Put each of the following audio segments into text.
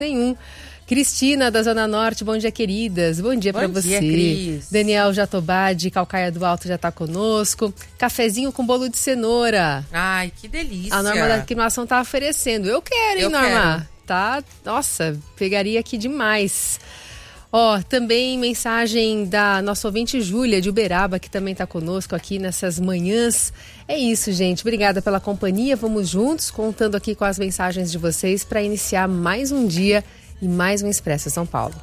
nenhum. Cristina, da Zona Norte, bom dia, queridas. Bom dia para você. Cris. Daniel Jatobá, de Calcaia do Alto, já está conosco. Cafezinho com bolo de cenoura. Ai, que delícia. A Norma da Aclimação tá oferecendo. Eu quero, hein, Norma? Tá, nossa, pegaria aqui demais. Também mensagem da nossa ouvinte Júlia, de Uberaba, que também está conosco aqui nessas manhãs. É isso, gente. Obrigada pela companhia. Vamos juntos, contando aqui com as mensagens de vocês para iniciar mais um dia e mais um Expresso São Paulo.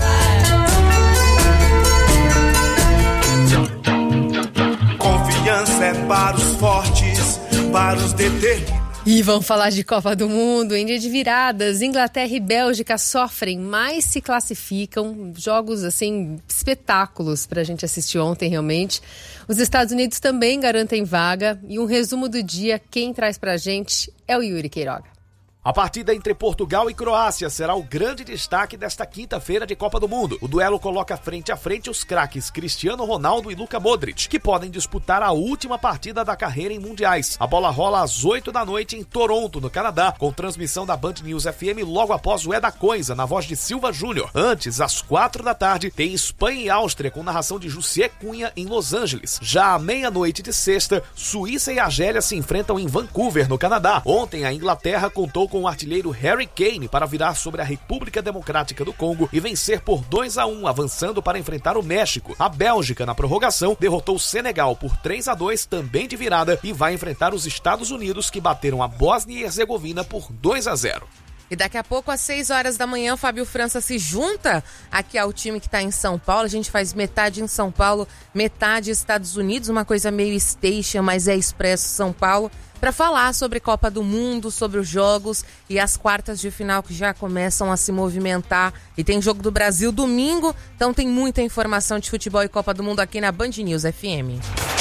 Confiança é para os fortes, para os determinados. E vamos falar de Copa do Mundo. Em dia de viradas, Inglaterra e Bélgica sofrem, mas se classificam. Jogos, assim, espetáculos pra gente assistir ontem, realmente. Os Estados Unidos também garantem vaga. E um resumo do dia, quem traz pra gente é o Yuri Queiroga. A partida entre Portugal e Croácia será o grande destaque desta quinta-feira de Copa do Mundo. O duelo coloca frente a frente os craques Cristiano Ronaldo e Luka Modric, que podem disputar a última partida da carreira em mundiais. A bola rola às 8 da noite em Toronto, no Canadá, com transmissão da Band News FM logo após o É da Coisa, na voz de Silva Júnior. Antes, às 4 da tarde, tem Espanha e Áustria, com narração de Jussier Cunha em Los Angeles. Já à meia-noite de sexta, Suíça e Argélia se enfrentam em Vancouver, no Canadá. Ontem, a Inglaterra contou com o artilheiro Harry Kane para virar sobre a República Democrática do Congo e vencer por 2-1, avançando para enfrentar o México. A Bélgica, na prorrogação, derrotou o Senegal por 3-2, também de virada, e vai enfrentar os Estados Unidos, que bateram a Bósnia e Herzegovina por 2-0. E daqui a pouco, às 6 horas da manhã, o Fábio França se junta aqui ao time que está em São Paulo. A gente faz metade em São Paulo, metade Estados Unidos, uma coisa meio station, mas é Expresso São Paulo, para falar sobre Copa do Mundo, sobre os jogos e as quartas de final que já começam a se movimentar. E tem jogo do Brasil domingo, então tem muita informação de futebol e Copa do Mundo aqui na Band News FM.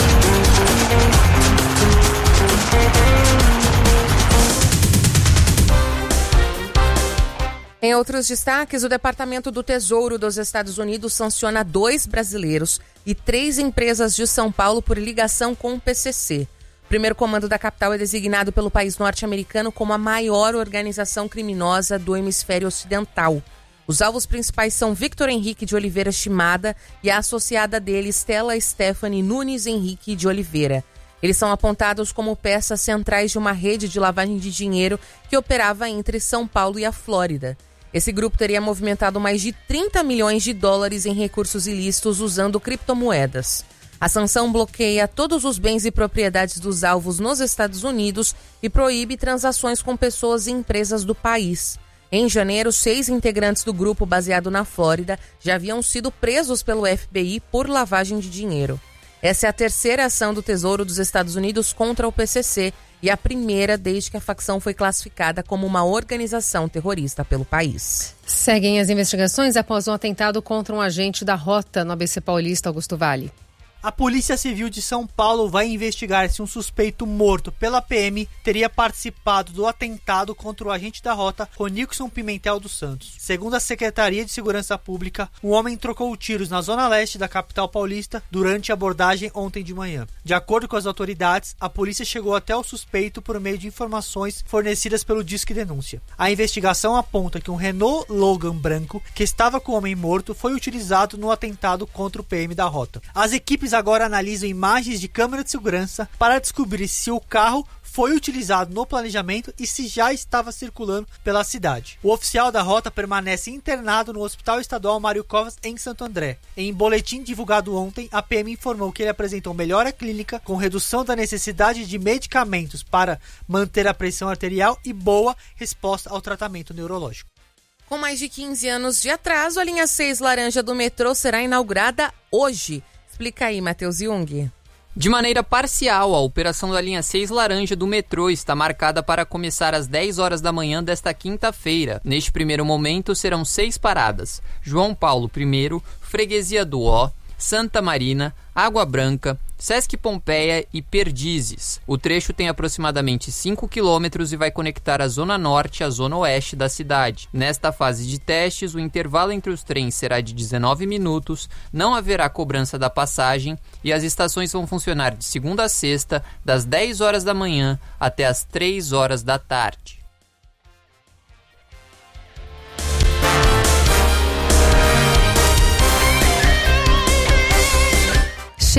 Em outros destaques, o Departamento do Tesouro dos Estados Unidos sanciona 2 brasileiros e 3 empresas de São Paulo por ligação com o PCC. O primeiro comando da capital é designado pelo país norte-americano como a maior organização criminosa do hemisfério ocidental. Os alvos principais são Victor Henrique de Oliveira Shimada e a associada dele, Stella Stephanie Nunes Henrique de Oliveira. Eles são apontados como peças centrais de uma rede de lavagem de dinheiro que operava entre São Paulo e a Flórida. Esse grupo teria movimentado mais de 30 milhões de dólares em recursos ilícitos usando criptomoedas. A sanção bloqueia todos os bens e propriedades dos alvos nos Estados Unidos e proíbe transações com pessoas e empresas do país. Em janeiro, 6 integrantes do grupo baseado na Flórida já haviam sido presos pelo FBI por lavagem de dinheiro. Essa é a terceira ação do Tesouro dos Estados Unidos contra o PCC e a primeira desde que a facção foi classificada como uma organização terrorista pelo país. Seguem as investigações após um atentado contra um agente da Rota no ABC Paulista, Augusto Vale. A Polícia Civil de São Paulo vai investigar se um suspeito morto pela PM teria participado do atentado contra o agente da Rota, Ronilson Pimentel dos Santos. Segundo a Secretaria de Segurança Pública, o homem trocou tiros na zona leste da capital paulista durante a abordagem ontem de manhã. De acordo com as autoridades, a polícia chegou até o suspeito por meio de informações fornecidas pelo Disque Denúncia. A investigação aponta que um Renault Logan branco, que estava com o homem morto, foi utilizado no atentado contra o PM da Rota. As equipes agora analisam imagens de câmera de segurança para descobrir se o carro foi utilizado no planejamento e se já estava circulando pela cidade. O oficial da Rota permanece internado no Hospital Estadual Mário Covas, em Santo André. Em boletim divulgado ontem, a PM informou que ele apresentou melhora clínica com redução da necessidade de medicamentos para manter a pressão arterial e boa resposta ao tratamento neurológico. Com mais de 15 anos de atraso, a linha 6 laranja do metrô será inaugurada hoje. Explica aí, Matheus Jung. De maneira parcial, a operação da linha 6 laranja do metrô está marcada para começar às 10 horas da manhã desta quinta-feira. Neste primeiro momento, serão 6 paradas: João Paulo I, Freguesia do Ó, Santa Marina, Água Branca, Sesc Pompeia e Perdizes. O trecho tem aproximadamente 5 quilômetros e vai conectar a Zona Norte à Zona Oeste da cidade. Nesta fase de testes, o intervalo entre os trens será de 19 minutos, não haverá cobrança da passagem e as estações vão funcionar de segunda a sexta, das 10 horas da manhã até as 3 horas da tarde.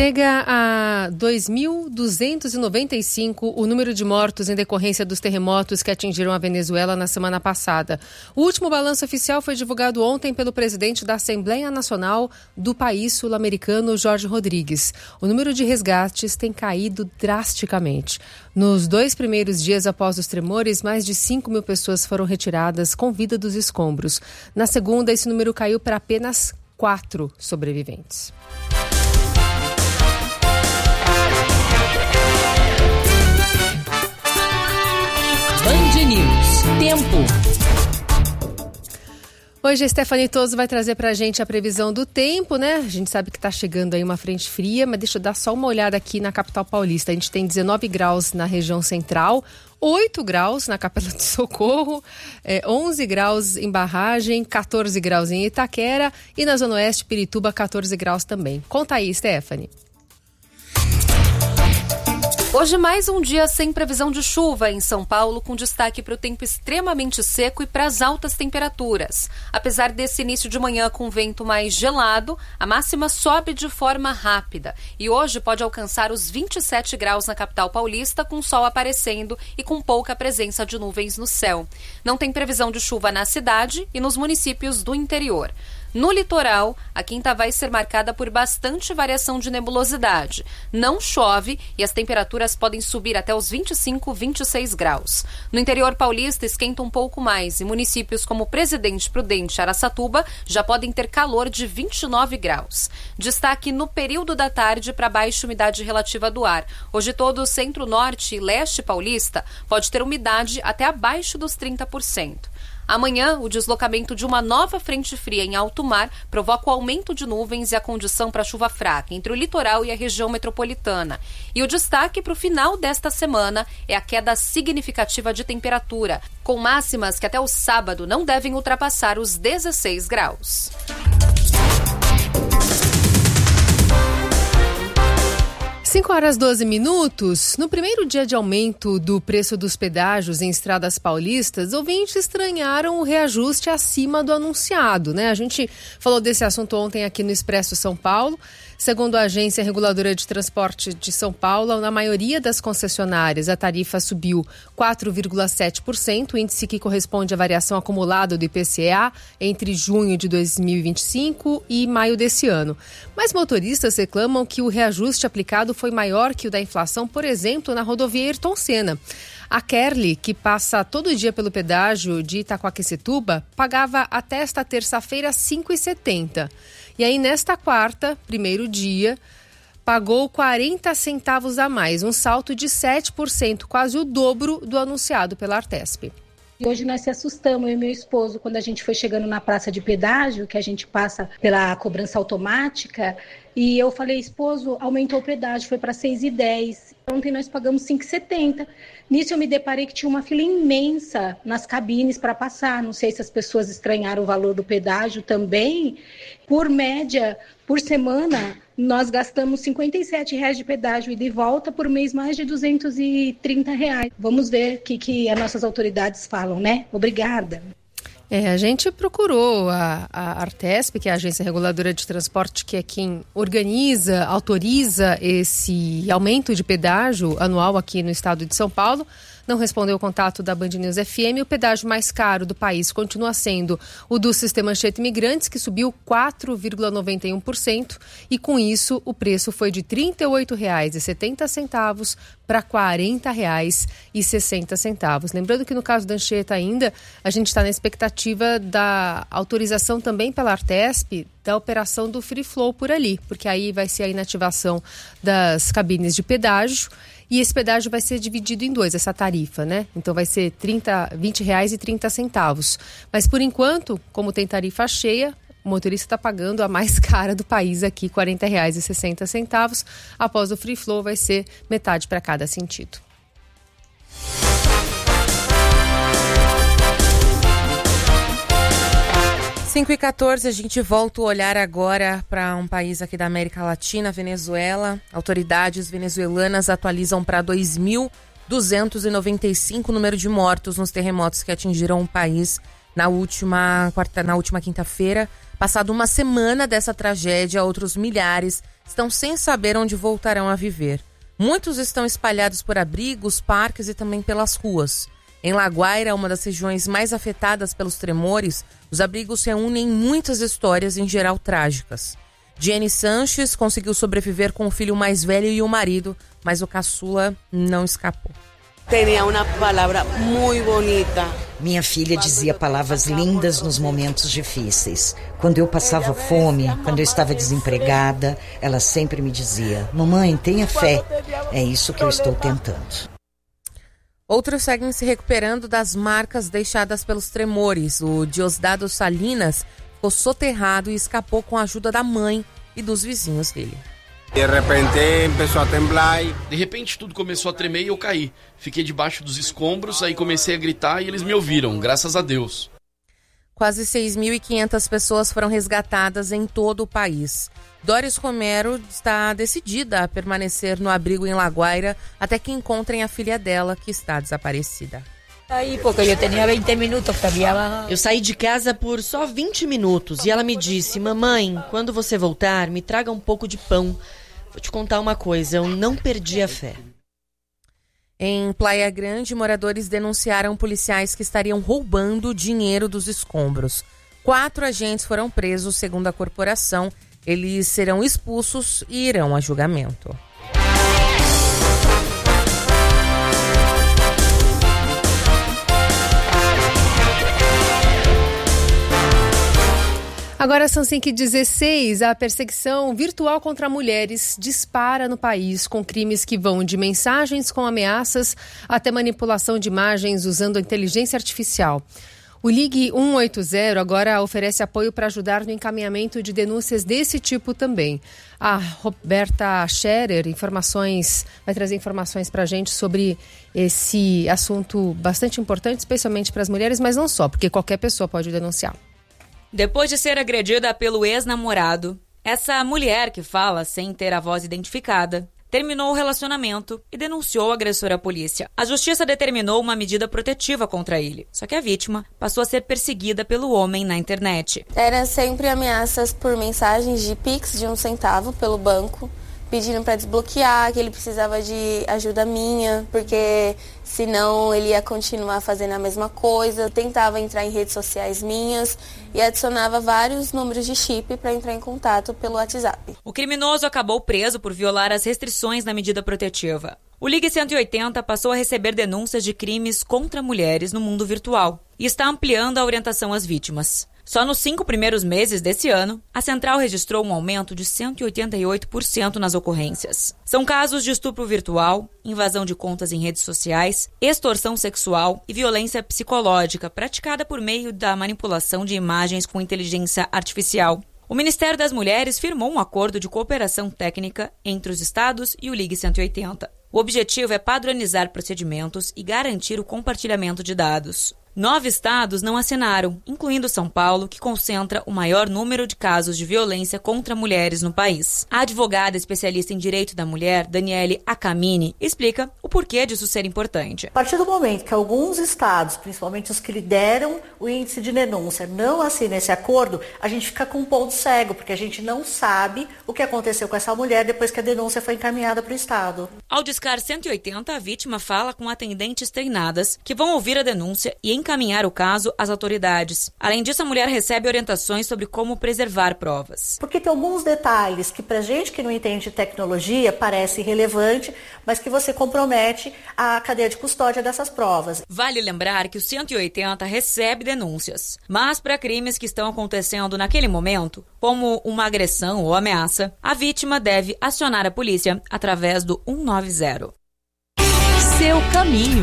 Chega a 2.295 o número de mortos em decorrência dos terremotos que atingiram a Venezuela na semana passada. O último balanço oficial foi divulgado ontem pelo presidente da Assembleia Nacional do país sul-americano, Jorge Rodrigues. O número de resgates tem caído drasticamente. Nos 2 primeiros dias após os tremores, mais de 5.000 pessoas foram retiradas com vida dos escombros. Na segunda, esse número caiu para apenas 4 sobreviventes. Band News. Tempo. Hoje a Stephanie Toso vai trazer pra gente a previsão do tempo, né? A gente sabe que tá chegando aí uma frente fria, mas deixa eu dar só uma olhada aqui na capital paulista. A gente tem 19 graus na região central, 8 graus na Capela do Socorro, 11 graus em Barragem, 14 graus em Itaquera e na Zona Oeste, Pirituba, 14 graus também. Conta aí, Stephanie. Hoje mais um dia sem previsão de chuva em São Paulo, com destaque para o tempo extremamente seco e para as altas temperaturas. Apesar desse início de manhã com vento mais gelado, a máxima sobe de forma rápida e hoje pode alcançar os 27 graus na capital paulista, com sol aparecendo e com pouca presença de nuvens no céu. Não tem previsão de chuva na cidade e nos municípios do interior. No litoral, a quinta vai ser marcada por bastante variação de nebulosidade. Não chove e as temperaturas podem subir até os 25, 26 graus. No interior paulista, esquenta um pouco mais e municípios como Presidente Prudente e Araçatuba já podem ter calor de 29 graus. Destaque no período da tarde para baixa umidade relativa do ar. Hoje todo o centro-norte e leste paulista pode ter umidade até abaixo dos 30%. Amanhã, o deslocamento de uma nova frente fria em alto mar provoca o aumento de nuvens e a condição para chuva fraca entre o litoral e a região metropolitana. E o destaque para o final desta semana é a queda significativa de temperatura, com máximas que até o sábado não devem ultrapassar os 16 graus. 5h12. No primeiro dia de aumento do preço dos pedágios em estradas paulistas, ouvintes estranharam o reajuste acima do anunciado, né? A gente falou desse assunto ontem aqui no Expresso São Paulo. Segundo a Agência Reguladora de Transporte de São Paulo, na maioria das concessionárias, a tarifa subiu 4,7%, o índice que corresponde à variação acumulada do IPCA entre junho de 2025 e maio desse ano. Mas motoristas reclamam que o reajuste aplicado foi maior que o da inflação, por exemplo, na rodovia Ayrton Senna. A Kerly, que passa todo dia pelo pedágio de Itaquaquecetuba, pagava até esta terça-feira R$ 5,70. E aí, nesta quarta, primeiro dia, pagou 40 centavos a mais, um salto de 7%, quase o dobro do anunciado pela Artesp. E hoje nós se assustamos, eu e meu esposo, quando a gente foi chegando na praça de pedágio, que a gente passa pela cobrança automática, e eu falei, esposo, aumentou o pedágio, foi para 6,10. Ontem nós pagamos 5,70. Nisso eu me deparei que tinha uma fila imensa nas cabines para passar. Não sei se as pessoas estranharam o valor do pedágio também. Por média, por semana, nós gastamos R$ 57,00 de pedágio e de volta, por mês mais de R$ 230. Vamos ver o que as nossas autoridades falam, né? Obrigada. A gente procurou a Artesp, que é a Agência Reguladora de Transporte, que é quem organiza, autoriza esse aumento de pedágio anual aqui no estado de São Paulo. Não respondeu o contato da Band News FM. O pedágio mais caro do país continua sendo o do Sistema Anchieta Imigrantes, que subiu 4,91%. E com isso, o preço foi de R$ 38,70 para R$ 40,60. Lembrando que no caso da Anchieta ainda, a gente está na expectativa da autorização também pela Artesp da operação do Free Flow por ali, porque aí vai ser a inativação das cabines de pedágio. E esse pedágio vai ser dividido em dois, essa tarifa, né? Então vai ser R$ 20,30. Mas por enquanto, como tem tarifa cheia, o motorista está pagando a mais cara do país aqui, R$ 40,60. Após o Free Flow vai ser metade para cada sentido. 5h14, a gente volta o olhar agora para um país aqui da América Latina, Venezuela. Autoridades venezuelanas atualizam para 2.295 o número de mortos nos terremotos que atingiram o país na última quinta-feira. Passado uma semana dessa tragédia, outros milhares estão sem saber onde voltarão a viver. Muitos estão espalhados por abrigos, parques e também pelas ruas. Em Laguaira, uma das regiões mais afetadas pelos tremores, os abrigos reúnem muitas histórias, em geral trágicas. Jenny Sanches conseguiu sobreviver com o filho mais velho e o marido, mas o caçula não escapou. Tinha uma palavra muito bonita. Minha filha dizia palavras lindas nos momentos difíceis. Quando eu passava fome, quando eu estava desempregada, ela sempre me dizia: mamãe, tenha fé. É isso que eu estou tentando. Outros seguem se recuperando das marcas deixadas pelos tremores. O Diosdado Salinas ficou soterrado e escapou com a ajuda da mãe e dos vizinhos dele. De repente tudo começou a tremer e eu caí. Fiquei debaixo dos escombros, aí comecei a gritar e eles me ouviram, graças a Deus. Quase 6.500 pessoas foram resgatadas em todo o país. Doris Romero está decidida a permanecer no abrigo em Laguaira até que encontrem a filha dela, que está desaparecida. Eu saí de casa por só 20 minutos e ela me disse: mamãe, quando você voltar, me traga um pouco de pão. Vou te contar uma coisa, eu não perdi a fé. Em Praia Grande, moradores denunciaram policiais que estariam roubando dinheiro dos escombros. 4 agentes foram presos, segundo a corporação. Eles serão expulsos e irão a julgamento. Agora são 5h16, a perseguição virtual contra mulheres dispara no país, com crimes que vão de mensagens com ameaças até manipulação de imagens usando a inteligência artificial. O Ligue 180 agora oferece apoio para ajudar no encaminhamento de denúncias desse tipo também. A Roberta Scherer vai trazer informações para a gente sobre esse assunto bastante importante, especialmente para as mulheres, mas não só, porque qualquer pessoa pode denunciar. Depois de ser agredida pelo ex-namorado, essa mulher que fala sem ter a voz identificada terminou o relacionamento e denunciou o agressor à polícia. A justiça determinou uma medida protetiva contra ele, só que a vítima passou a ser perseguida pelo homem na internet. Era sempre ameaças por mensagens de Pix de 1 centavo pelo banco, pedindo para desbloquear, que ele precisava de ajuda minha, porque senão ele ia continuar fazendo a mesma coisa. Tentava entrar em redes sociais minhas e adicionava vários números de chip para entrar em contato pelo WhatsApp. O criminoso acabou preso por violar as restrições na medida protetiva. O Ligue 180 passou a receber denúncias de crimes contra mulheres no mundo virtual e está ampliando a orientação às vítimas. Só nos 5 primeiros meses desse ano, a central registrou um aumento de 188% nas ocorrências. São casos de estupro virtual, invasão de contas em redes sociais, extorsão sexual e violência psicológica praticada por meio da manipulação de imagens com inteligência artificial. O Ministério das Mulheres firmou um acordo de cooperação técnica entre os estados e o Ligue 180. O objetivo é padronizar procedimentos e garantir o compartilhamento de dados. 9 estados não assinaram, incluindo São Paulo, que concentra o maior número de casos de violência contra mulheres no país. A advogada especialista em direito da mulher, Daniele Acamini, explica o porquê disso ser importante. A partir do momento que alguns estados, principalmente os que lideram o índice de denúncia, não assinam esse acordo, a gente fica com um ponto cego, porque a gente não sabe o que aconteceu com essa mulher depois que a denúncia foi encaminhada para o estado. Ao discar 180, a vítima fala com atendentes treinadas que vão ouvir a denúncia e encaminhar o caso às autoridades. Além disso, a mulher recebe orientações sobre como preservar provas. Porque tem alguns detalhes que pra gente que não entende tecnologia parece irrelevante, mas que você compromete a cadeia de custódia dessas provas. Vale lembrar que o 180 recebe denúncias, mas para crimes que estão acontecendo naquele momento, como uma agressão ou ameaça, a vítima deve acionar a polícia através do 190. Seu caminho.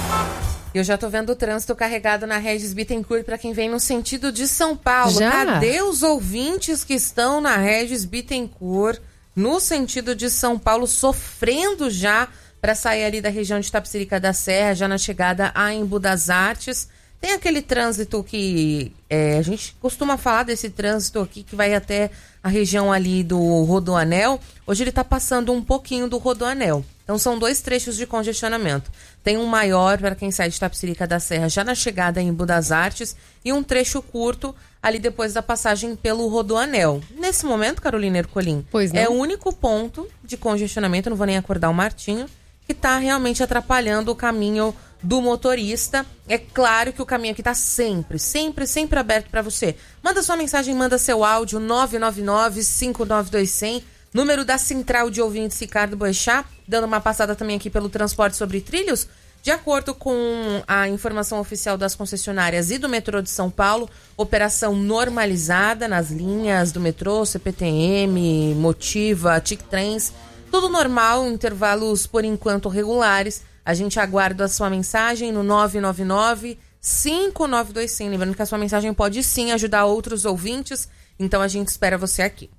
Eu já tô vendo o trânsito carregado na Regis Bittencourt para quem vem no sentido de São Paulo. Já? Cadê os ouvintes que estão na Regis Bittencourt no sentido de São Paulo, sofrendo já para sair ali da região de Tapicerica da Serra, já na chegada a Embu das Artes? Tem aquele trânsito que a gente costuma falar desse trânsito aqui que vai até a região ali do Rodoanel. Hoje ele está passando um pouquinho do Rodoanel. Então são 2 trechos de congestionamento. Tem um maior para quem sai de Itapecerica da Serra já na chegada em Embu das Artes e um trecho curto ali depois da passagem pelo Rodoanel. Nesse momento, Carolina Ercolim, é o único ponto de congestionamento, não vou nem acordar o Martinho, que está realmente atrapalhando o caminho do motorista. É claro que o caminho aqui está sempre aberto para você. Manda sua mensagem, manda seu áudio, 999-592-100, número da Central de Ouvintes Ricardo Boechat, dando uma passada também aqui pelo transporte sobre trilhos. De acordo com a informação oficial das concessionárias e do metrô de São Paulo, operação normalizada nas linhas do metrô, CPTM, Motiva, TIC Trens, tudo normal, intervalos por enquanto regulares. A gente aguarda a sua mensagem no 999-592-100. Lembrando que a sua mensagem pode sim ajudar outros ouvintes, então a gente espera você aqui.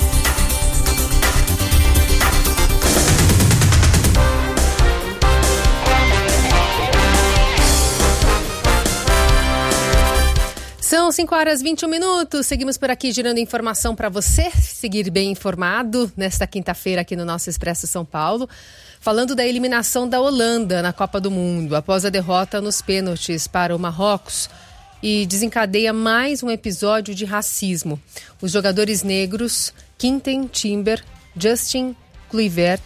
São 5h21. Seguimos por aqui girando informação para você seguir bem informado nesta quinta-feira aqui no nosso Expresso São Paulo. Falando da eliminação da Holanda na Copa do Mundo, após a derrota nos pênaltis para o Marrocos, e desencadeia mais um episódio de racismo. Os jogadores negros Quinten Timber, Justin Kluivert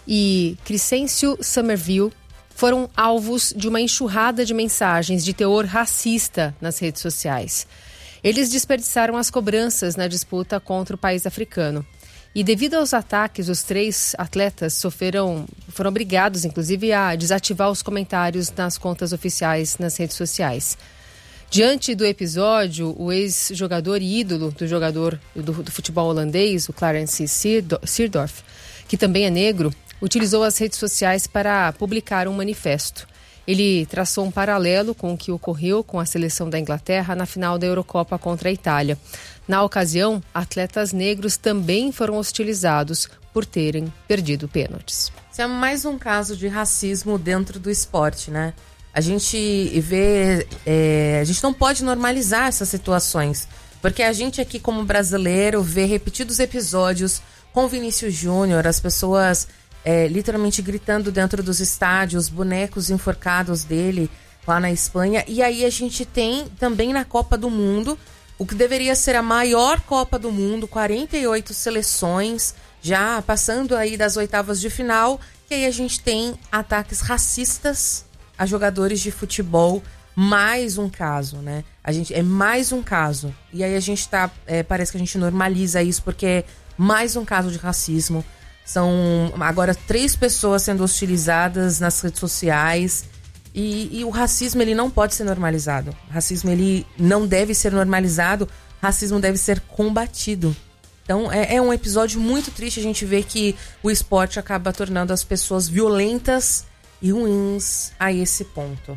e Crescencio Somerville foram alvos de uma enxurrada de mensagens de teor racista nas redes sociais. Eles desperdiçaram as cobranças na disputa contra o país africano. E devido aos ataques, os 3 atletas foram obrigados, inclusive, a desativar os comentários nas contas oficiais nas redes sociais. Diante do episódio, o ex-jogador e ídolo do jogador do futebol holandês, o Clarence Seedorf, que também é negro, utilizou as redes sociais para publicar um manifesto. Ele traçou um paralelo com o que ocorreu com a seleção da Inglaterra na final da Eurocopa contra a Itália. Na ocasião, atletas negros também foram hostilizados por terem perdido pênaltis. Isso é mais um caso de racismo dentro do esporte, né? A gente vê... a gente não pode normalizar essas situações, porque a gente aqui como brasileiro vê repetidos episódios com Vinícius Júnior, as pessoas... literalmente gritando dentro dos estádios, bonecos enforcados dele lá na Espanha. E aí a gente tem também na Copa do Mundo, o que deveria ser a maior Copa do Mundo, 48 seleções, já passando aí das oitavas de final, e aí a gente tem ataques racistas a jogadores de futebol. Mais um caso, né? É mais um caso. E aí a gente parece que a gente normaliza isso, porque é mais um caso de racismo. São agora 3 pessoas sendo hostilizadas nas redes sociais e o racismo ele não pode ser normalizado. O racismo ele não deve ser normalizado, o racismo deve ser combatido. Então é um episódio muito triste a gente ver que o esporte acaba tornando as pessoas violentas e ruins a esse ponto.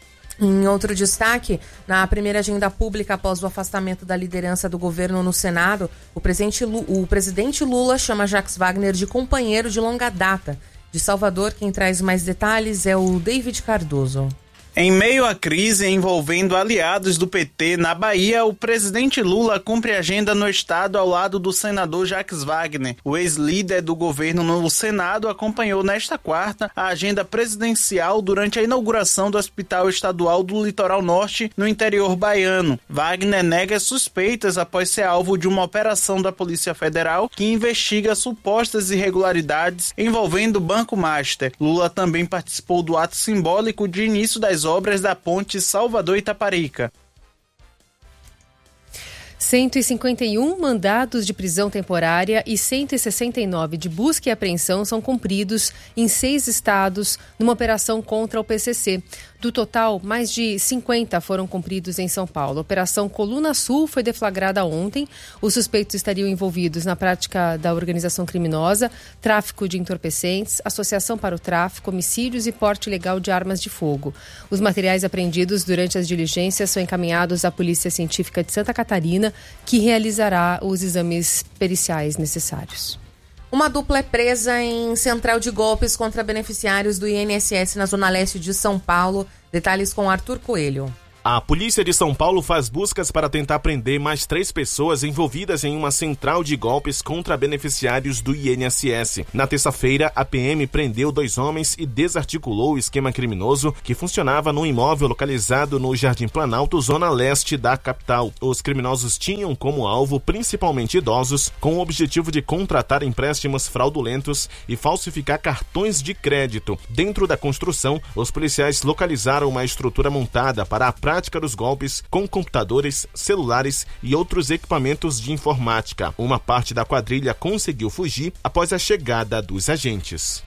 Em outro destaque, na primeira agenda pública após o afastamento da liderança do governo no Senado, o presidente Lula chama Jacques Wagner de companheiro de longa data. De Salvador, quem traz mais detalhes é o David Cardoso. Em meio à crise envolvendo aliados do PT na Bahia, o presidente Lula cumpre agenda no estado ao lado do senador Jacques Wagner. O ex-líder do governo no Senado acompanhou nesta quarta a agenda presidencial durante a inauguração do Hospital Estadual do Litoral Norte, no interior baiano. Wagner nega suspeitas após ser alvo de uma operação da Polícia Federal que investiga supostas irregularidades envolvendo o Banco Master. Lula também participou do ato simbólico de início das obras da ponte Salvador-Itaparica. 151 mandados de prisão temporária e 169 de busca e apreensão são cumpridos em 6 estados numa operação contra o PCC. Do total, mais de 50 foram cumpridos em São Paulo. A Operação Coluna Sul foi deflagrada ontem. Os suspeitos estariam envolvidos na prática da organização criminosa, tráfico de entorpecentes, associação para o tráfico, homicídios e porte ilegal de armas de fogo. Os materiais apreendidos durante as diligências são encaminhados à Polícia Científica de Santa Catarina, que realizará os exames periciais necessários. Uma dupla é presa em central de golpes contra beneficiários do INSS na Zona Leste de São Paulo. Detalhes com Arthur Coelho. A polícia de São Paulo faz buscas para tentar prender mais 3 pessoas envolvidas em uma central de golpes contra beneficiários do INSS. Na terça-feira, a PM prendeu 2 homens e desarticulou o esquema criminoso que funcionava num imóvel localizado no Jardim Planalto, zona leste da capital. Os criminosos tinham como alvo principalmente idosos, com o objetivo de contratar empréstimos fraudulentos e falsificar cartões de crédito. Dentro da construção, os policiais localizaram uma estrutura montada para a prática dos golpes com computadores, celulares e outros equipamentos de informática. Uma parte da quadrilha conseguiu fugir após a chegada dos agentes.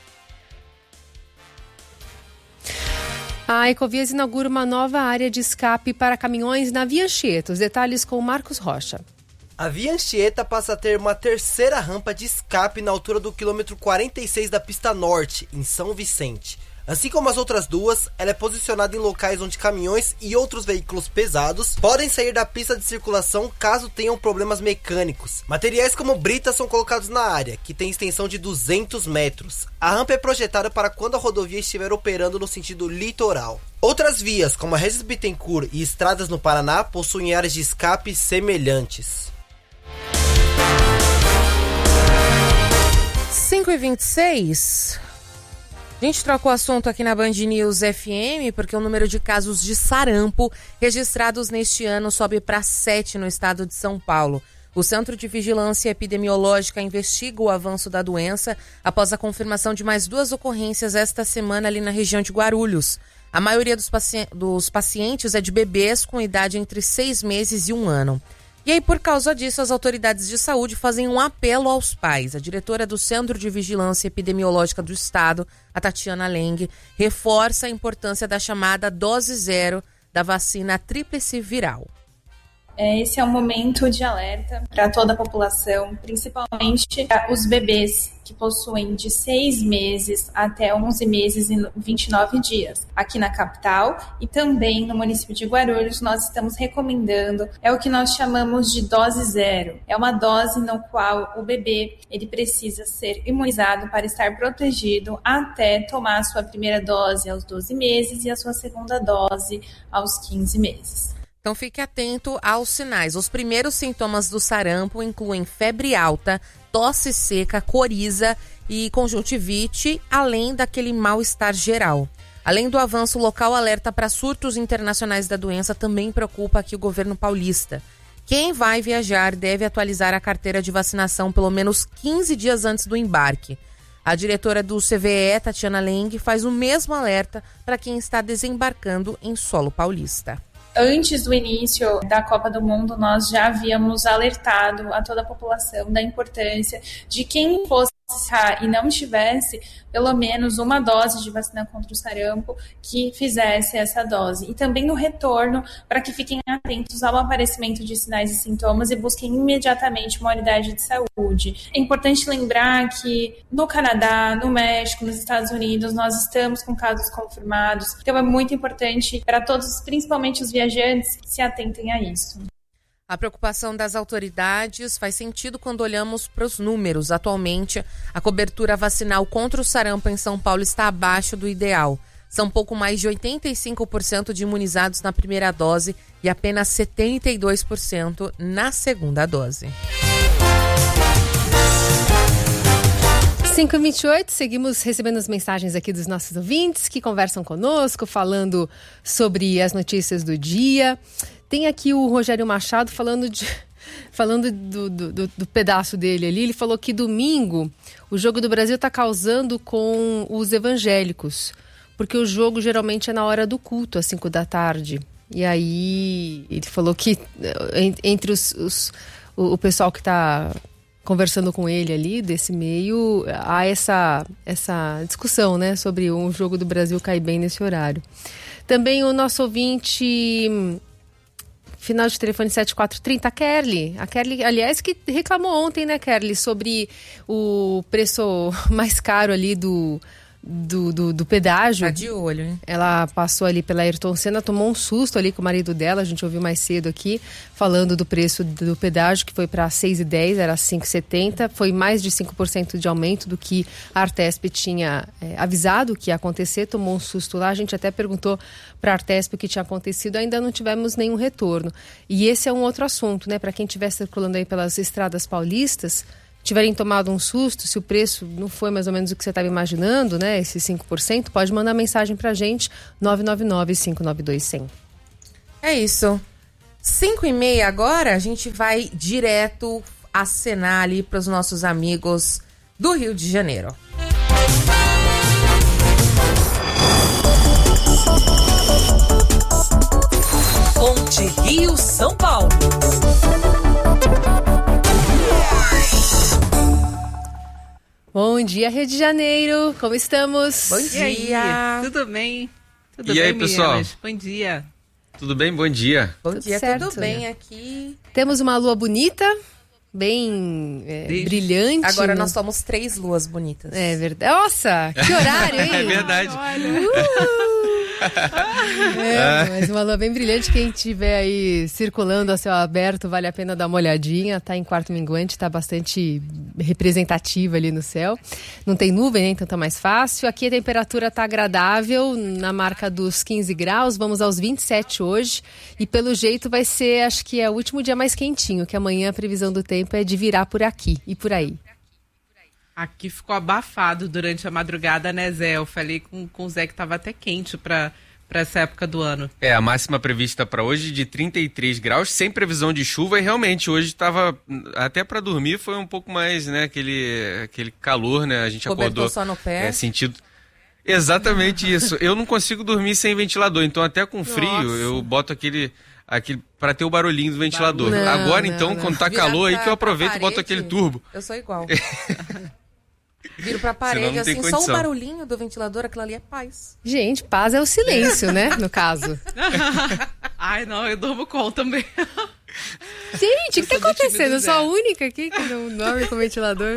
A Ecovias inaugura uma nova área de escape para caminhões na Via Anchieta. Os detalhes com o Marcos Rocha. A Via Anchieta passa a ter uma terceira rampa de escape na altura do quilômetro 46 da pista norte, em São Vicente. Assim como as outras duas, ela é posicionada em locais onde caminhões e outros veículos pesados podem sair da pista de circulação caso tenham problemas mecânicos. Materiais como britas são colocados na área, que tem extensão de 200 metros. A rampa é projetada para quando a rodovia estiver operando no sentido litoral. Outras vias, como a Regis Bittencourt e estradas no Paraná, possuem áreas de escape semelhantes. 5h26. A gente troca o assunto aqui na Band News FM porque o número de casos de sarampo registrados neste ano sobe para 7 no estado de São Paulo. O Centro de Vigilância Epidemiológica investiga o avanço da doença após a confirmação de mais 2 ocorrências esta semana ali na região de Guarulhos. A maioria dos pacientes é de bebês com idade entre 6 meses e 1 ano. E aí, por causa disso, as autoridades de saúde fazem um apelo aos pais. A diretora do Centro de Vigilância Epidemiológica do Estado, a Tatiana Leng, reforça a importância da chamada dose zero da vacina tríplice viral. Esse é um momento de alerta para toda a população, principalmente para os bebês que possuem de 6 meses até 11 meses e 29 dias. Aqui na capital e também no município de Guarulhos, nós estamos recomendando, é o que nós chamamos de dose zero. É uma dose no qual o bebê ele precisa ser imunizado para estar protegido até tomar a sua primeira dose aos 12 meses e a sua segunda dose aos 15 meses. Então fique atento aos sinais. Os primeiros sintomas do sarampo incluem febre alta, tosse seca, coriza e conjuntivite, além daquele mal-estar geral. Além do avanço local, alerta para surtos internacionais da doença também preocupa aqui o governo paulista. Quem vai viajar deve atualizar a carteira de vacinação pelo menos 15 dias antes do embarque. A diretora do CVE, Tatiana Leng, faz o mesmo alerta para quem está desembarcando em solo paulista. Antes do início da Copa do Mundo, nós já havíamos alertado a toda a população da importância de quem fosse e não tivesse pelo menos uma dose de vacina contra o sarampo que fizesse essa dose. E também no retorno, para que fiquem atentos ao aparecimento de sinais e sintomas e busquem imediatamente uma unidade de saúde. É importante lembrar que no Canadá, no México, nos Estados Unidos, nós estamos com casos confirmados. Então é muito importante para todos, principalmente os viajantes, que se atentem a isso. A preocupação das autoridades faz sentido quando olhamos para os números. Atualmente, a cobertura vacinal contra o sarampo em São Paulo está abaixo do ideal. São pouco mais de 85% de imunizados na primeira dose e apenas 72% na segunda dose. 5h28, seguimos recebendo as mensagens aqui dos nossos ouvintes que conversam conosco, falando sobre as notícias do dia. Tem aqui o Rogério Machado falando do pedaço dele ali. Ele falou que domingo o Jogo do Brasil está causando com os evangélicos, porque o jogo geralmente é na hora do culto, às 5 da tarde. E aí ele falou que entre o pessoal que está conversando com ele ali, desse meio, há essa discussão, né, sobre o Jogo do Brasil cair bem nesse horário. Também o nosso ouvinte, final de telefone 7430, a Kerly, aliás, que reclamou ontem, né, Kerly, sobre o preço mais caro ali do do pedágio. Tá de olho, hein? Ela passou ali pela Ayrton Senna, tomou um susto ali com o marido dela, a gente ouviu mais cedo aqui, falando do preço do pedágio, que foi para 6,10, era 5,70, foi mais de 5% de aumento do que a Artesp tinha avisado que ia acontecer, tomou um susto lá, a gente até perguntou para a Artesp o que tinha acontecido, ainda não tivemos nenhum retorno. E esse é um outro assunto, né, para quem estiver circulando aí pelas estradas paulistas, tiverem tomado um susto, se o preço não foi mais ou menos o que você estava imaginando, né, esses 5%, pode mandar mensagem pra gente, 999-592-100. É isso. 5h30 agora, a gente vai direto acenar ali para os nossos amigos do Rio de Janeiro. Ponte Rio-São Paulo. Bom dia, Rio de Janeiro. Como estamos? Bom dia. Tudo bem? Tudo e bem, aí, pessoal? meninas? Bom dia. Tudo bem? Bom dia. Bom dia, certo. tudo bem aqui? Temos uma lua bonita, bem brilhante. Agora nós somos 3 luas bonitas. É verdade. Nossa, que horário, hein? É verdade. Mas uma lua bem brilhante. Quem estiver aí circulando a céu aberto, vale a pena dar uma olhadinha. Tá em quarto minguante, tá bastante representativa ali no céu. Não tem nuvem, né? Então tá mais fácil. Aqui a temperatura tá agradável, na marca dos 15 graus. Vamos aos 27 hoje. E pelo jeito vai ser, acho que é o último dia mais quentinho, que amanhã a previsão do tempo é de virar por aqui e por aí. Aqui ficou abafado durante a madrugada, né, Zé? Eu falei com o Zé que tava até quente para essa época do ano. A máxima prevista para hoje de 33 graus, sem previsão de chuva, e realmente hoje estava, até para dormir foi um pouco mais, né, aquele calor, né? A gente acordou só no pé. Sentido. Exatamente isso. Eu não consigo dormir sem ventilador, então até com frio eu boto aquele para ter o barulhinho do ventilador. Não, Agora não, então, não. quando tá calor aí que eu aproveito e boto aquele turbo. Eu sou igual. Viro pra Senão parede, não tem assim, só o condição. barulhinho do ventilador, aquilo ali é paz. Gente, paz é o silêncio, né? No caso. Ai, não, eu durmo com também. Gente, o que tá acontecendo? Eu sou a única aqui que não dorme com ventilador.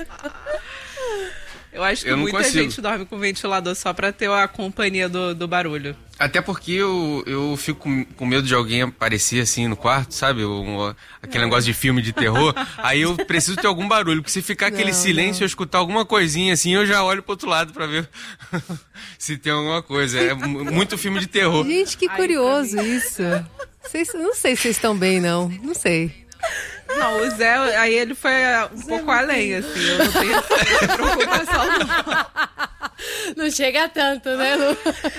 Eu acho que Eu não muita consigo. gente dorme com ventilador só pra ter a companhia do barulho. Até porque eu fico com medo de alguém aparecer assim no quarto, sabe? Aquele negócio de filme de terror. Aí eu preciso ter algum barulho, porque se ficar aquele silêncio, eu escutar alguma coisinha assim, eu já olho pro outro lado pra ver se tem alguma coisa. É muito filme de terror. Gente, que curioso isso. Não sei se vocês estão bem, não. Não sei. Não, o Zé, aí ele foi um pouco além, assim. Eu não tenho essa preocupação, não. Não chega tanto, né, Lu?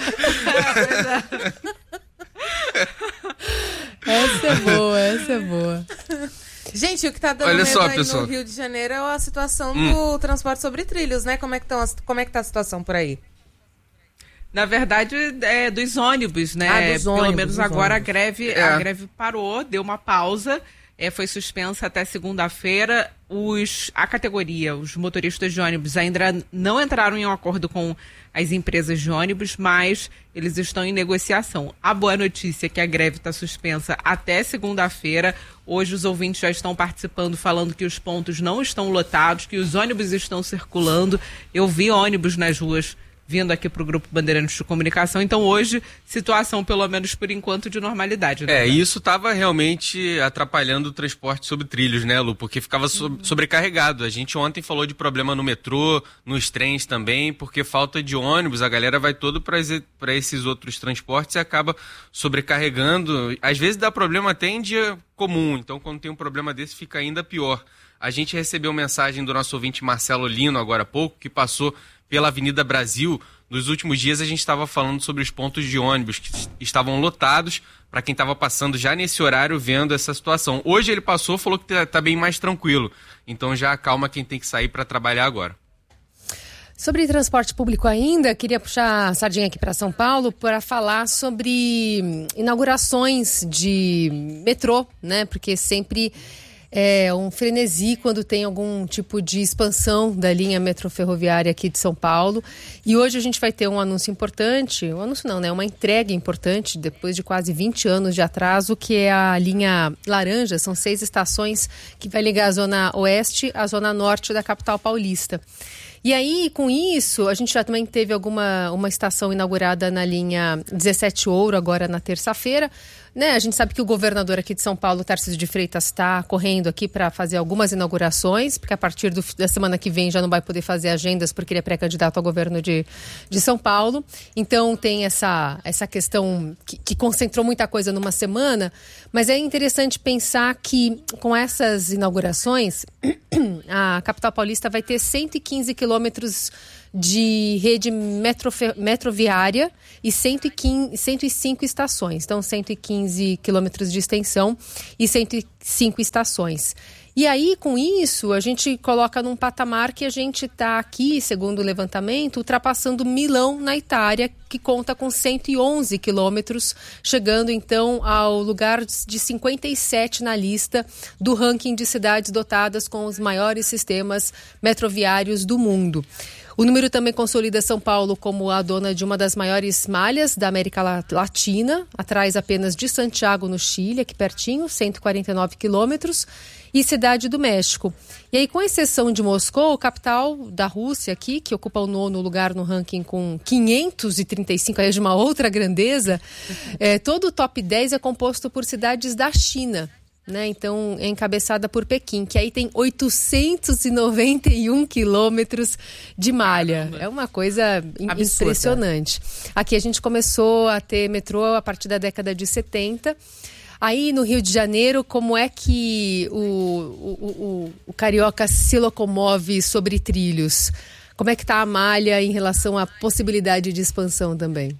Essa é boa. Gente, o que tá dando Olha medo só, aí pessoal. no Rio de Janeiro é a situação do transporte sobre trilhos, né? Como é que tá a situação por aí? Na verdade, é dos ônibus, né? Dos ônibus, Pelo menos dos agora ônibus. a greve parou, deu uma pausa. Foi suspensa até segunda-feira. A categoria, os motoristas de ônibus ainda não entraram em um acordo com as empresas de ônibus, mas eles estão em negociação. A boa notícia é que a greve está suspensa até segunda-feira. Hoje os ouvintes já estão participando, falando que os pontos não estão lotados, que os ônibus estão circulando. Eu vi ônibus nas ruas vindo aqui para o Grupo Bandeirantes de Comunicação. Então hoje, situação pelo menos por enquanto de normalidade. Né? E isso estava realmente atrapalhando o transporte sobre trilhos, né, Lu? Porque ficava sobrecarregado. A gente ontem falou de problema no metrô, nos trens também, porque falta de ônibus, a galera vai todo para esses outros transportes e acaba sobrecarregando. Às vezes dá problema até em dia comum, então quando tem um problema desse fica ainda pior. A gente recebeu mensagem do nosso ouvinte Marcelo Lino agora há pouco, que passou pela Avenida Brasil. Nos últimos dias a gente estava falando sobre os pontos de ônibus que estavam lotados, para quem estava passando já nesse horário vendo essa situação. Hoje ele passou, falou que está bem mais tranquilo, então já acalma quem tem que sair para trabalhar agora. Sobre transporte público ainda, queria puxar a sardinha aqui para São Paulo para falar sobre inaugurações de metrô, né? Porque sempre um frenesi quando tem algum tipo de expansão da linha metroferroviária aqui de São Paulo. E hoje a gente vai ter um anúncio importante, uma entrega importante, depois de quase 20 anos de atraso, que é a linha laranja. São 6 estações que vai ligar a zona oeste à zona norte da capital paulista. E aí, com isso, a gente já também teve uma estação inaugurada na linha 17 Ouro, agora na terça-feira. Né? A gente sabe que o governador aqui de São Paulo, Tarcísio de Freitas, está correndo aqui para fazer algumas inaugurações, porque a partir da semana que vem já não vai poder fazer agendas, porque ele é pré-candidato ao governo de São Paulo. Então tem essa questão que concentrou muita coisa numa semana, mas é interessante pensar que com essas inaugurações, a capital paulista vai ter 115 quilômetros de rede metroviária e 105 estações. Então, 115 quilômetros de extensão e 105 estações. E aí, com isso, a gente coloca num patamar que a gente está aqui, segundo o levantamento, ultrapassando Milão, na Itália, que conta com 111 quilômetros, chegando, então, ao lugar de 57 na lista do ranking de cidades dotadas com os maiores sistemas metroviários do mundo. O número também consolida São Paulo como a dona de uma das maiores malhas da América Latina, atrás apenas de Santiago, no Chile, aqui pertinho, 149 quilômetros, e Cidade do México. E aí, com exceção de Moscou, capital da Rússia aqui, que ocupa o 9º lugar no ranking com 535, aí de uma outra grandeza, todo o top 10 é composto por cidades da China. Né? Então, é encabeçada por Pequim, que aí tem 891 quilômetros de malha. Caramba. É uma coisa impressionante. Aqui a gente começou a ter metrô a partir da década de 70. Aí, no Rio de Janeiro, como é que o carioca se locomove sobre trilhos? Como é que está a malha em relação à possibilidade de expansão também?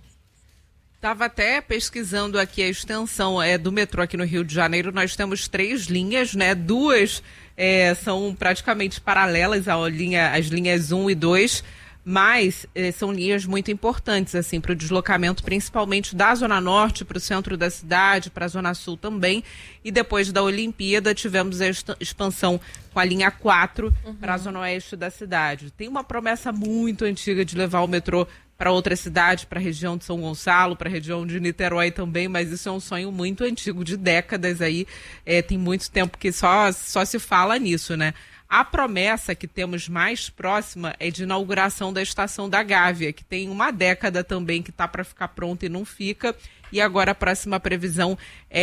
Estava até pesquisando aqui a extensão do metrô aqui no Rio de Janeiro. Nós temos 3 linhas, né? 2 são praticamente paralelas às linhas 1 e 2, mas são linhas muito importantes assim, para o deslocamento, principalmente da Zona Norte para o centro da cidade, para a Zona Sul também. E depois da Olimpíada tivemos a expansão com a linha 4 para a Zona Oeste da cidade. Tem uma promessa muito antiga de levar o metrô para outra cidade, para a região de São Gonçalo, para a região de Niterói também, mas isso é um sonho muito antigo, de décadas aí, tem muito tempo que só se fala nisso, né? A promessa que temos mais próxima é de inauguração da estação da Gávea, que tem uma década também que está para ficar pronta e não fica, e agora a próxima previsão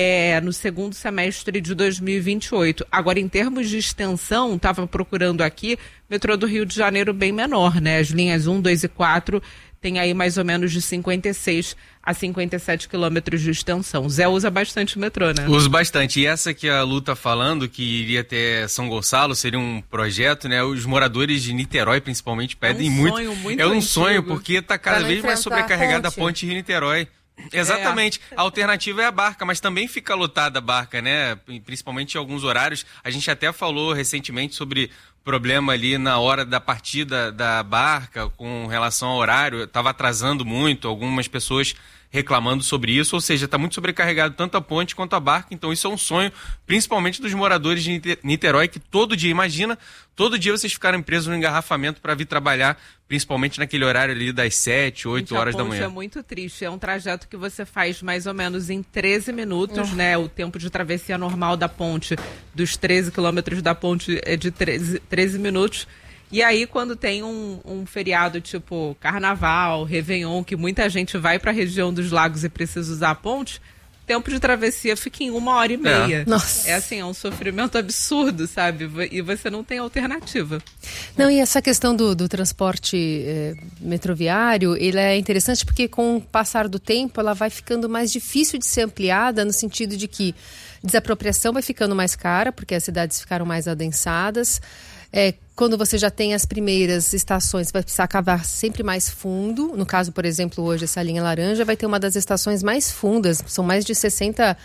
é no segundo semestre de 2028. Agora, em termos de extensão, estava procurando aqui, metrô do Rio de Janeiro bem menor, né? As linhas 1, 2 e 4 tem aí mais ou menos de 56 a 57 quilômetros de extensão. Zé usa bastante o metrô, né? Uso bastante. E essa que a Lu tá falando, que iria até São Gonçalo, seria um projeto, né? Os moradores de Niterói, principalmente, pedem muito. É um sonho, porque tá cada vez mais sobrecarregada a ponte Rio-Niterói. Exatamente. A alternativa é a barca, mas também fica lotada a barca, né? Principalmente em alguns horários. A gente até falou recentemente sobre problema ali na hora da partida da barca com relação ao horário. Estava atrasando muito, algumas pessoas reclamando sobre isso, ou seja, está muito sobrecarregado tanto a ponte quanto a barca, então isso é um sonho, principalmente dos moradores de Niterói, que todo dia, imagina, todo dia vocês ficarem presos no engarrafamento para vir trabalhar, principalmente naquele horário ali das 7, 8 horas da manhã. É muito triste, é um trajeto que você faz mais ou menos em 13 minutos, né? O tempo de travessia normal da ponte, dos 13 quilômetros da ponte é de 13 minutos. E aí, quando tem um feriado tipo Carnaval, Réveillon, que muita gente vai para a região dos lagos e precisa usar a ponte, o tempo de travessia fica em 1h30. Nossa. É assim, é um sofrimento absurdo, sabe? E você não tem alternativa. Não, e essa questão do transporte metroviário, ele é interessante porque com o passar do tempo ela vai ficando mais difícil de ser ampliada, no sentido de que desapropriação vai ficando mais cara, porque as cidades ficaram mais adensadas. Quando você já tem as primeiras estações, você vai precisar cavar sempre mais fundo. No caso, por exemplo, hoje essa linha laranja vai ter uma das estações mais fundas, são mais de 60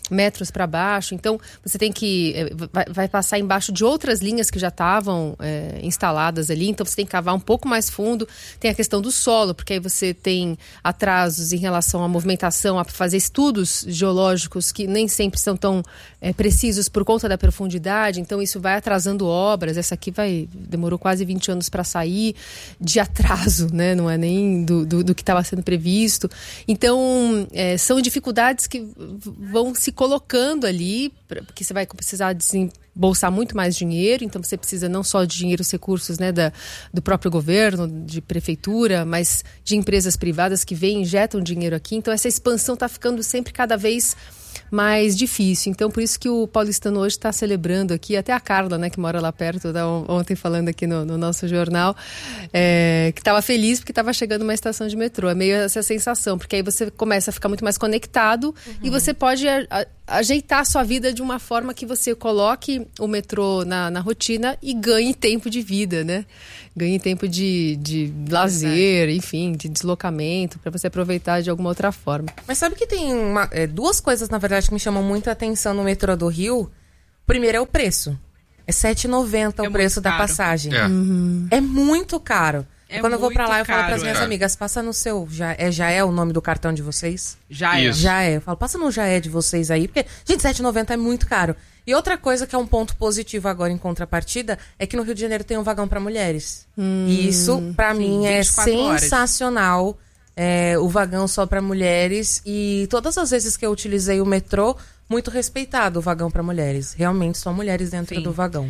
metros para baixo, então você tem que vai passar embaixo de outras linhas que já estavam instaladas ali, então você tem que cavar um pouco mais fundo. Tem a questão do solo, porque aí você tem atrasos em relação à movimentação, a fazer estudos geológicos que nem sempre são tão precisos por conta da profundidade, então isso vai atrasando obras. Essa aqui demorou quase 20 anos para sair de atraso, né? Não é nem do que estava sendo previsto. Então são dificuldades que vão se colocando ali, porque você vai precisar desembolsar muito mais dinheiro, então você precisa não só de dinheiro, os recursos, né, do próprio governo, de prefeitura, mas de empresas privadas que vêm e injetam dinheiro aqui. Então essa expansão está ficando sempre cada vez mais difícil. Então por isso que o paulistano hoje está celebrando aqui, até a Carla, né, que mora lá perto, ontem falando aqui no nosso jornal, que estava feliz porque estava chegando uma estação de metrô. É meio essa sensação, porque aí você começa a ficar muito mais conectado e você pode ajeitar a sua vida de uma forma que você coloque o metrô na rotina e ganhe tempo de vida, né? Ganhe tempo de lazer, enfim, de deslocamento, para você aproveitar de alguma outra forma. Mas sabe que tem duas coisas, na verdade, que me chamam muito a atenção no metrô do Rio? Primeiro é o preço. É R$7,90 o preço da passagem. É muito caro. Quando eu vou pra lá, eu falo pras minhas amigas, passa no seu... Já é o nome do cartão de vocês? Já é. Já é. Eu falo, passa no Já é de vocês aí, porque, gente, R$7,90 é muito caro. E outra coisa que é um ponto positivo agora em contrapartida é que no Rio de Janeiro tem um vagão pra mulheres. E isso, pra mim, é sensacional. O vagão só pra mulheres. E todas as vezes que eu utilizei o metrô, muito respeitado o vagão pra mulheres. Realmente, só mulheres dentro do vagão.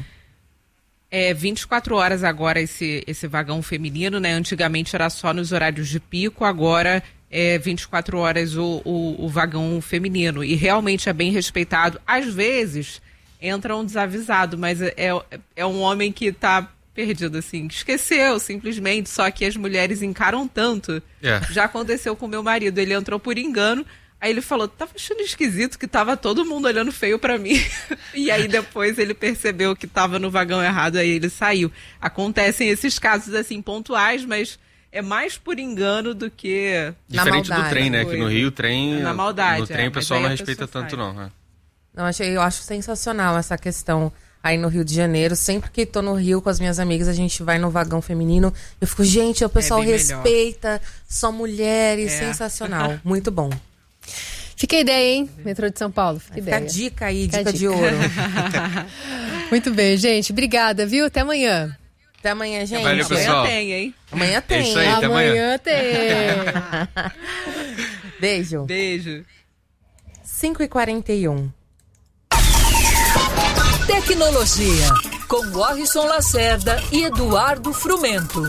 24 horas agora esse vagão feminino, né? Antigamente era só nos horários de pico, agora é 24 horas o vagão feminino. E realmente é bem respeitado. Às vezes entra um desavisado, mas é um homem que tá perdido, assim. Esqueceu, simplesmente, só que as mulheres encaram tanto. Já aconteceu com meu marido, ele entrou por engano. Aí ele falou, tava achando esquisito que tava todo mundo olhando feio pra mim. E aí depois ele percebeu que tava no vagão errado, aí ele saiu. Acontecem esses casos, assim, pontuais, mas é mais por engano do que... Diferente do trem, né? Que no Rio, o trem... Na maldade. No trem o pessoal não respeita tanto, não. Eu acho sensacional essa questão aí no Rio de Janeiro. Sempre que tô no Rio com as minhas amigas, a gente vai no vagão feminino. Eu fico, gente, o pessoal respeita, só mulheres, sensacional. Muito bom. Fica a ideia, hein? Metrô de São Paulo. Fica a ideia. Fica a dica aí, dica de ouro. Muito bem, gente. Obrigada, viu? Até amanhã. Até amanhã, gente. Valeu, pessoal. Amanhã tem, hein? Amanhã tem. É isso aí, até amanhã. tem. Beijo. Beijo. 5h41. Tecnologia, com Warrison Lacerda e Eduardo Frumento.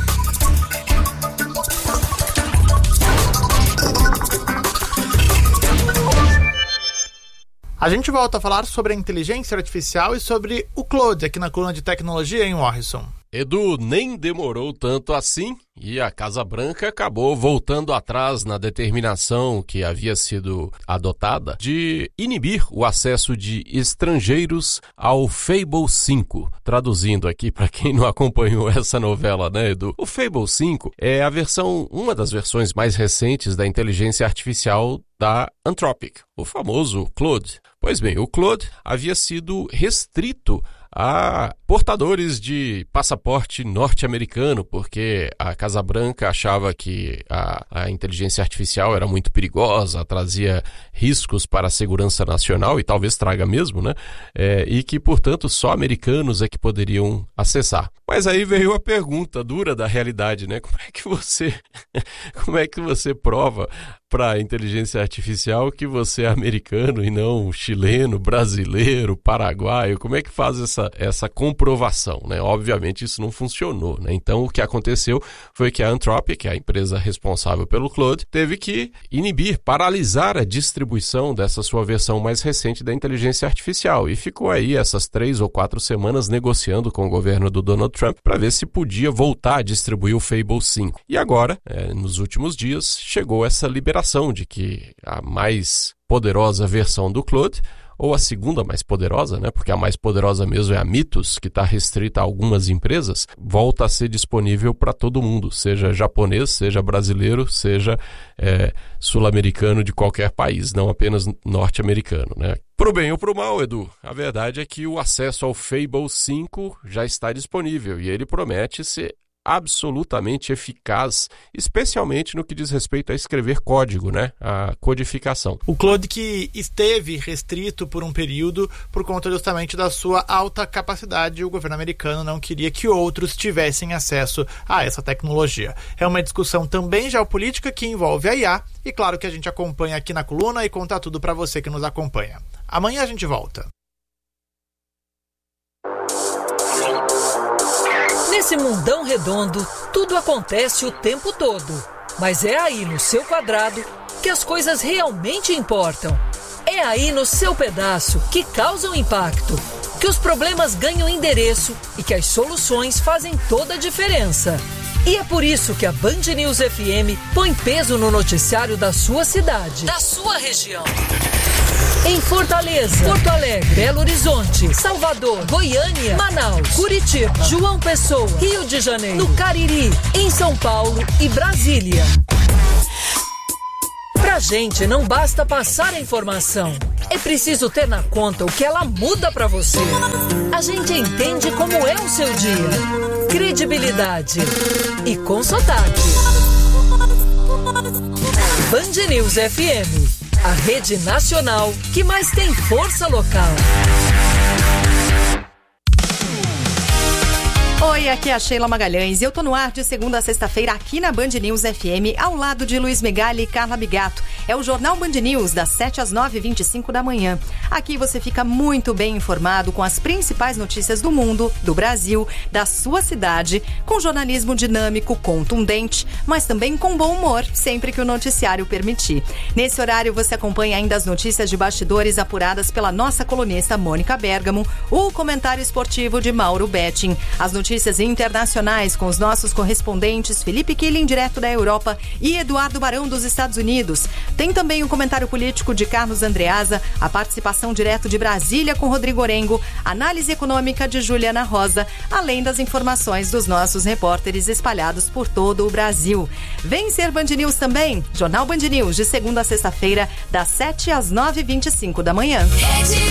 A gente volta a falar sobre a inteligência artificial e sobre o Claude aqui na coluna de tecnologia em Warrison. Edu, nem demorou tanto assim e a Casa Branca acabou voltando atrás na determinação que havia sido adotada de inibir o acesso de estrangeiros ao Fable 5. Traduzindo aqui para quem não acompanhou essa novela, né, Edu? O Fable 5 é uma das versões mais recentes da inteligência artificial da Anthropic, o famoso Claude. Pois bem, o Claude havia sido restrito a portadores de passaporte norte-americano, porque a Casa Branca achava que a inteligência artificial era muito perigosa, trazia riscos para a segurança nacional, e talvez traga mesmo, né? E que, portanto, só americanos é que poderiam acessar. Mas aí veio a pergunta dura da realidade, né? Como é que você prova para a inteligência artificial que você é americano e não chileno, brasileiro, paraguaio? Como é que faz essa comprovação, né? Obviamente isso não funcionou, né? Então o que aconteceu foi que a Anthropic, que é a empresa responsável pelo Claude, teve que paralisar a distribuição dessa sua versão mais recente da inteligência artificial, e ficou aí essas 3 ou 4 semanas negociando com o governo do Donald Trump para ver se podia voltar a distribuir o Fable 5. E agora, nos últimos dias, chegou essa liberação de que a mais poderosa versão do Claude, ou a segunda mais poderosa, né? Porque a mais poderosa mesmo é a Mitos, que está restrita a algumas empresas, volta a ser disponível para todo mundo, seja japonês, seja brasileiro, seja sul-americano de qualquer país, não apenas norte-americano, né? Pro bem ou pro mal, Edu, a verdade é que o acesso ao Fable 5 já está disponível e ele promete ser absolutamente eficaz, especialmente no que diz respeito a escrever código, né? A codificação. O Claude que esteve restrito por um período por conta justamente da sua alta capacidade, o governo americano não queria que outros tivessem acesso a essa tecnologia. É uma discussão também geopolítica que envolve a IA e claro que a gente acompanha aqui na coluna e conta tudo para você que nos acompanha. Amanhã a gente volta. Nesse mundão redondo, tudo acontece o tempo todo. Mas é aí no seu quadrado que as coisas realmente importam. É aí no seu pedaço que causam impacto, que os problemas ganham endereço e que as soluções fazem toda a diferença. E é por isso que a Band News FM põe peso no noticiário da sua cidade, da sua região. Em Fortaleza, Porto Alegre, Belo Horizonte, Salvador, Goiânia, Manaus, Curitiba, João Pessoa, Rio de Janeiro, no Cariri, em São Paulo e Brasília. Pra gente não basta passar a informação, é preciso ter na conta o que ela muda pra você. A gente entende como é o seu dia, credibilidade e com sotaque. Band News FM. A rede nacional que mais tem força local. Oi, aqui é a Sheila Magalhães e eu tô no ar de segunda a sexta-feira aqui na Band News FM, ao lado de Luiz Megali e Carla Bigato. É o Jornal Band News, das 7 às 9h25 da manhã. Aqui você fica muito bem informado com as principais notícias do mundo, do Brasil, da sua cidade, com jornalismo dinâmico, contundente, mas também com bom humor, sempre que o noticiário permitir. Nesse horário você acompanha ainda as notícias de bastidores apuradas pela nossa colunista Mônica Bergamo, o comentário esportivo de Mauro Betting, as notícias internacionais com os nossos correspondentes Felipe Killing, direto da Europa, e Eduardo Barão, dos Estados Unidos. Tem também o comentário político de Carlos Andreasa, a participação direto de Brasília com Rodrigo Orengo, análise econômica de Juliana Rosa, além das informações dos nossos repórteres espalhados por todo o Brasil. Vem ser Band News também, Jornal Band News, de segunda a sexta-feira, das 7 às 9h25 da manhã.